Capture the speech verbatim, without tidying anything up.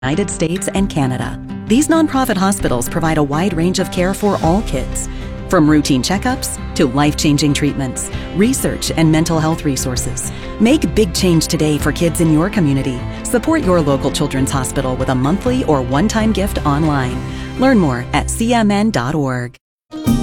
United States and Canada. These nonprofit hospitals provide a wide range of care for all kids, from routine checkups to life-changing treatments, research, and mental health resources. Make big change today for kids in your community. Support your local children's hospital with a monthly or one-time gift online. Learn more at c m n dot org.